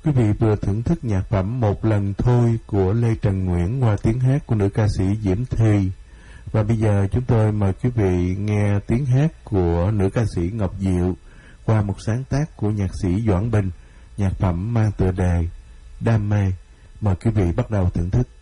Quý vị vừa thưởng thức nhạc phẩm Một Lần Thôi của Lê Trần Nguyễn qua tiếng hát của nữ ca sĩ Diễm Thi. Và bây giờ chúng tôi mời quý vị nghe tiếng hát của nữ ca sĩ Ngọc Diệu qua một sáng tác của nhạc sĩ Doãn Bình, nhạc phẩm mang tựa đề Đam Mê. Mời quý vị bắt đầu thưởng thức.